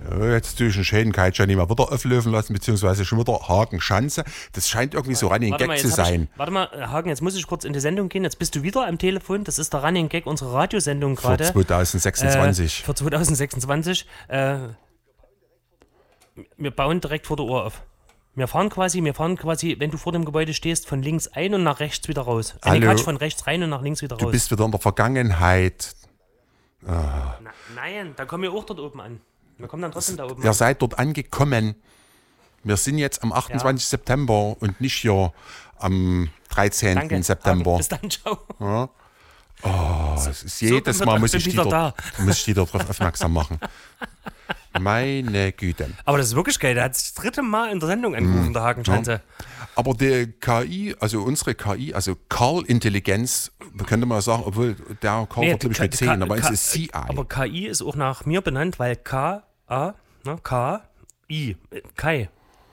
Ja, jetzt tue ich einen schönen Kai Johnny mal wieder auflösen lassen, beziehungsweise schon wieder Hagen Schanze. Das scheint irgendwie so Running Gag zu sein. Warte mal, Hagen, jetzt muss ich kurz in die Sendung gehen. Jetzt bist du wieder am Telefon. Das ist der Running Gag unserer Radiosendung gerade. Für 2026. Für 2026. Wir bauen direkt vor der Uhr auf. Wir fahren quasi, wenn du vor dem Gebäude stehst, von links ein und nach rechts wieder raus. Quatsch, von rechts rein und nach links wieder raus. Du bist wieder in der Vergangenheit. Nein, da kommen wir auch dort oben an. Wir kommen dann trotzdem da oben Ihr an. seid dort angekommen. Wir sind jetzt am 28. September und nicht hier am 13. Danke, September. Hagen, bis dann, ciao. Ja. Es ist jedes Mal muss ich die darauf aufmerksam machen. Meine Güte. Aber das ist wirklich geil. Der hat sich das 3. Mal in der Sendung angerufen, der Hagen Schanze. Ja. Aber die KI, also unsere KI, also Karl-Intelligenz, könnte man sagen, obwohl der Karl wird, glaube ich, mit 10, aber es ist CI. Aber KI ist auch nach mir benannt, weil K-I, Kai.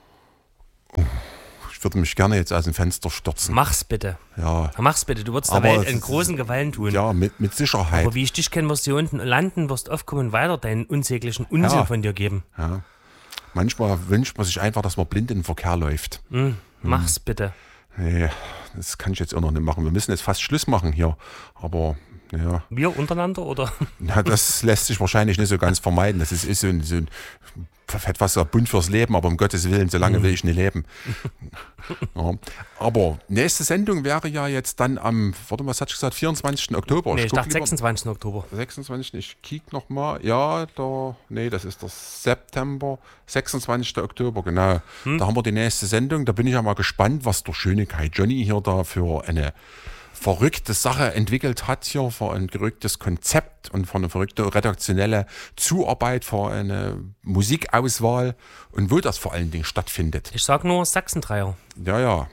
Ich würde mich gerne jetzt aus dem Fenster stürzen. Mach's bitte. Ja. Mach's bitte. Du würdest der Welt einen großen Gefallen tun. Ja, mit Sicherheit. Aber wie ich dich kenne, wirst du hier unten landen, wirst aufkommen und weiter deinen unsäglichen Unsinn von dir geben. Ja. Manchmal wünscht man sich einfach, dass man blind in den Verkehr läuft. Mach's bitte. Nee, das kann ich jetzt auch noch nicht machen. Wir müssen jetzt fast Schluss machen hier. Aber, ja. Wir untereinander, oder? Ja, das lässt sich wahrscheinlich nicht so ganz vermeiden. Das ist so ein etwas so bunt fürs Leben, aber um Gottes Willen, so lange will ich nicht leben. Ja. Aber nächste Sendung wäre ja jetzt dann am, was hatte ich gesagt, 24. Oktober. Nee, ich dachte 26. Oktober. 26. Ich kiek nochmal. Ja, das ist der September. 26. Oktober, genau. Da haben wir die nächste Sendung. Da bin ich ja mal gespannt, was der schöne Kai Johnny hier da für eine verrückte Sache entwickelt hat hier, für ein verrücktes Konzept und für eine verrückte redaktionelle Zuarbeit, für eine Musikauswahl und wo das vor allen Dingen stattfindet. Ich sag nur Sachsendreier. Ja.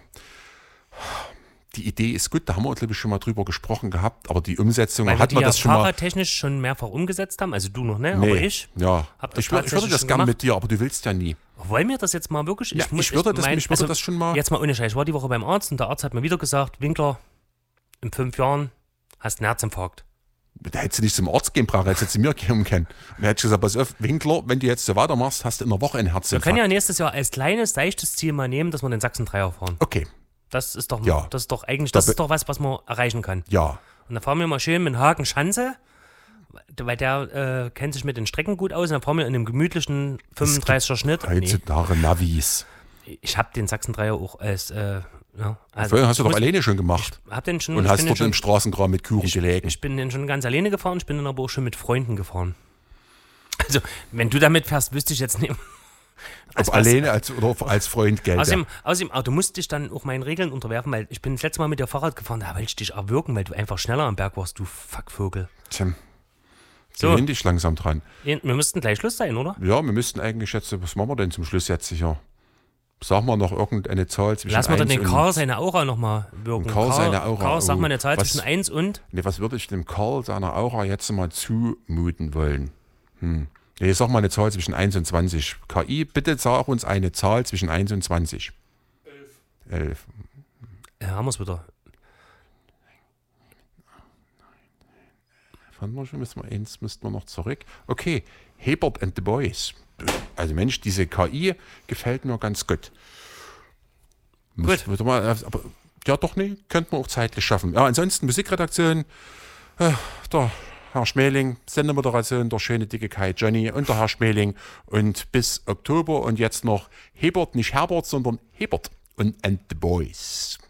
Die Idee ist gut, da haben wir, glaube ich, schon mal drüber gesprochen gehabt, aber die Umsetzung hat man das schon mal... Weil wir fahrradtechnisch schon mehrfach umgesetzt haben, also du noch, ne? Nee, aber ich. Ja, ich würde das gerne mit dir, aber du willst ja nie. Wollen wir das jetzt mal wirklich? Ja, ich würde das schon mal... Jetzt mal ohne Scheiß, ich war die Woche beim Arzt und der Arzt hat mir wieder gesagt, Winkler, in 5 Jahren hast du einen Herzinfarkt. Da hättest du nicht zum Arzt gehen brauchen, hättest du zu mir kommen können. Und er hätte gesagt, pass auf, Winkler, wenn du jetzt so weitermachst, hast du in einer Woche einen Herzinfarkt. Wir können ja nächstes Jahr als kleines, seichtes Ziel mal nehmen, dass wir den Sachsen-Dreier fahren. Okay. Das ist doch was man erreichen kann. Ja. Und dann fahren wir mal schön mit Hagen Schanze, weil der kennt sich mit den Strecken gut aus. Und dann fahren wir in einem gemütlichen 35er Schnitt. Heutzutage Navis. Ich habe den Sachsen-Dreier auch als... hast du doch alleine schon gemacht. Hab den schon, und hast dort im Straßenkram mit Kuchen gelegen. Ich bin den schon ganz alleine gefahren, ich bin dann aber auch schon mit Freunden gefahren. Also, wenn du damit fährst, wüsste ich jetzt nicht. Ob alleine oder als Freund Geld. Außerdem, du musst dich dann auch meinen Regeln unterwerfen, weil ich bin das letzte Mal mit dir Fahrrad gefahren, da wollte ich dich erwürgen, weil du einfach schneller am Berg warst, du Fuckvogel. Tja, so bin ich langsam dran. Wir müssten gleich Schluss sein, oder? Ja, wir müssten eigentlich jetzt, was machen wir denn zum Schluss jetzt sicher? Sag mal noch irgendeine Zahl zwischen 1 und... Lass mal den Karl seine Aura nochmal wirken. Karl, sag mal eine Zahl zwischen 1 und... Nee, was würde ich dem Karl seiner Aura jetzt mal zumuten wollen? Nee, sag mal eine Zahl zwischen 1 und 20. KI, bitte sag uns eine Zahl zwischen 1 und 20. 11. Ja, haben wir es wieder. Eins müssten wir noch zurück. Okay, Hebert and the Boys. Also Mensch, diese KI gefällt mir ganz gut. Gut. Aber, ja doch, nee, könnten wir auch zeitlich schaffen. Ja, ansonsten Musikredaktion, der Herr Schmeling, Sendemoderation, der schöne dicke Kai Johnny und der Herr Schmeling und bis Oktober und jetzt noch Hebert, nicht Herbert, sondern Hebert und the Boys.